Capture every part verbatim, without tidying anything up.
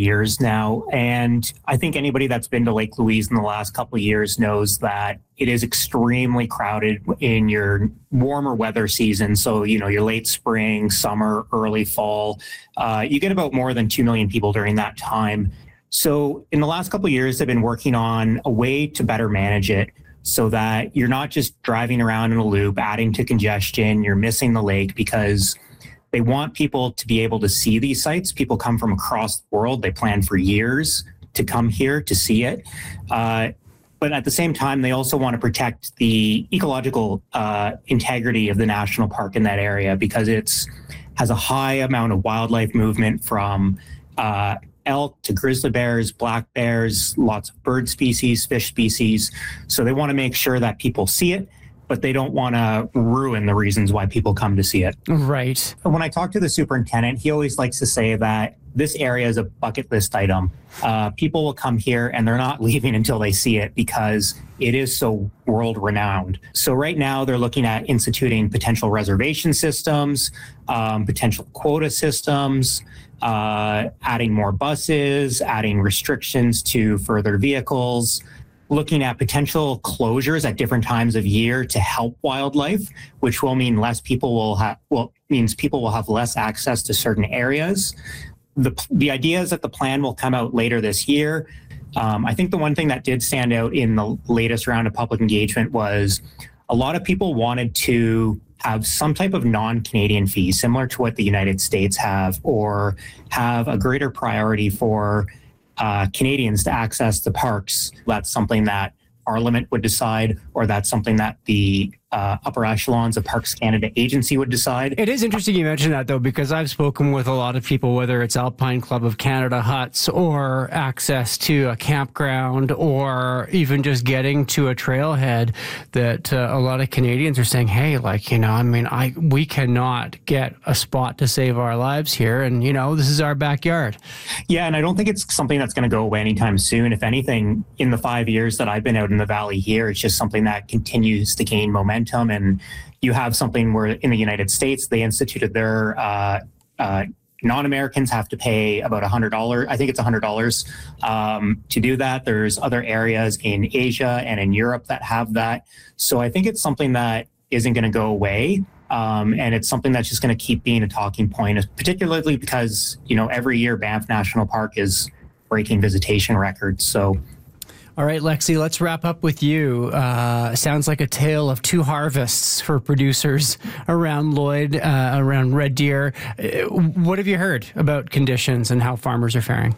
years now. And I think anybody that's been to Lake Louise in the last couple of years knows that it is extremely crowded in your warmer weather season. So, you know, your late spring, summer, early fall, uh, you get about more than two million people during that time. So in the last couple of years, they've been working on a way to better manage it so that you're not just driving around in a loop, adding to congestion, you're missing the lake, because they want people to be able to see these sites. People come from across the world. They plan for years to come here to see it. Uh, but at the same time, they also want to protect the ecological uh, integrity of the national park in that area, because it's has a high amount of wildlife movement, from uh, elk to grizzly bears, black bears, lots of bird species, fish species. So they want to make sure that people see it, but they don't want to ruin the reasons why people come to see it. Right. When I talk to the superintendent, he always likes to say that this area is a bucket list item. Uh, people will come here and they're not leaving until they see it, because it is so world renowned. So right now they're looking at instituting potential reservation systems, um, potential quota systems, uh, adding more buses, adding restrictions to further vehicles, looking at potential closures at different times of year to help wildlife, which will mean less people will have, well, means people will have less access to certain areas. The, the idea is that the plan will come out later this year. Um, I think the one thing that did stand out in the latest round of public engagement was a lot of people wanted to have some type of non-Canadian fee, similar to what the United States have, or have a greater priority for Uh, Canadians to access the parks. That's something that Parliament would decide, or that's something that the uh, upper echelons of Parks Canada agency would decide. It is interesting you mention that, though, because I've spoken with a lot of people, whether it's Alpine Club of Canada huts or access to a campground or even just getting to a trailhead, that uh, a lot of Canadians are saying, hey, like, you know, I mean, I we cannot get a spot to save our lives here. And, you know, this is our backyard. Yeah, and I don't think it's something that's going to go away anytime soon. If anything, in the five years that I've been out in the Valley here, it's just something that continues to gain momentum. And you have something where in the United States, they instituted their uh, uh, non-Americans have to pay about one hundred dollars. I think it's one hundred dollars um, to do that. There's other areas in Asia and in Europe that have that. So I think it's something that isn't going to go away. Um, and it's something that's just going to keep being a talking point, particularly because, you know, every year Banff National Park is breaking visitation records. So all right, Lexi, let's wrap up with you. Uh, sounds like a tale of two harvests for producers around Lloyd, uh, around Red Deer. Uh, what have you heard about conditions and how farmers are faring?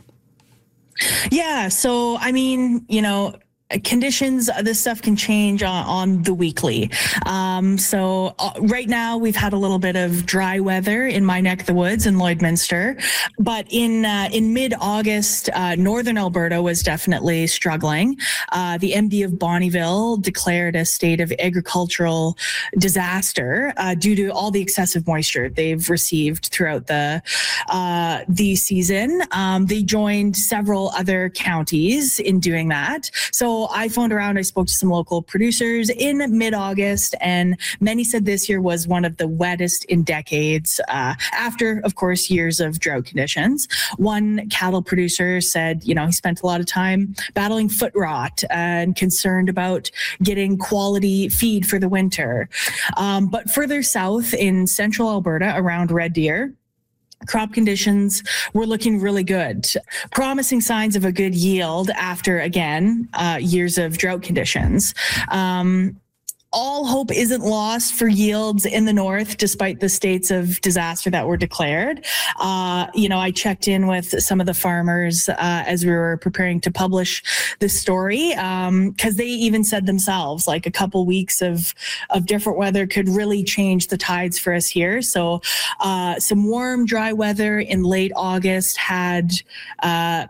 Yeah, so, I mean, you know, conditions, this stuff can change on, on the weekly. Um, so uh, right now we've had a little bit of dry weather in my neck of the woods in Lloydminster, but in uh, in mid-August, uh, northern Alberta was definitely struggling. Uh, the M D of Bonnyville declared a state of agricultural disaster uh, due to all the excessive moisture they've received throughout the uh, the season. Um, they joined several other counties in doing that. So I phoned around, I spoke to some local producers in mid-August, and many said this year was one of the wettest in decades, uh, after, of course, years of drought conditions. One cattle producer said, you know, he spent a lot of time battling foot rot and concerned about getting quality feed for the winter. Um, but further south in central Alberta, around Red Deer, crop conditions were looking really good, promising signs of a good yield after, again, uh, years of drought conditions. Um, all hope isn't lost for yields in the north, despite the states of disaster that were declared. Uh, you know, I checked in with some of the farmers uh, as we were preparing to publish this story, because um, they even said themselves, like, a couple weeks of, of different weather could really change the tides for us here. So uh, some warm, dry weather in late August had uh,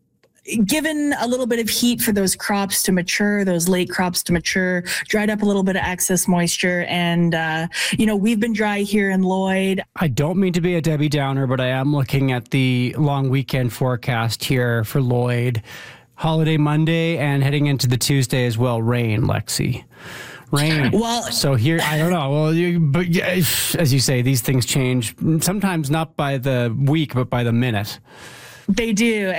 given a little bit of heat for those crops to mature, those late crops to mature, dried up a little bit of excess moisture. And, uh, you know, we've been dry here in Lloyd. I don't mean to be a Debbie Downer, but I am looking at the long weekend forecast here for Lloyd. Holiday Monday and heading into the Tuesday as well, rain, Lexi. Rain. Well, so here, I don't know. Well, you, but yeah, as you say, these things change, sometimes not by the week, but by the minute. They do.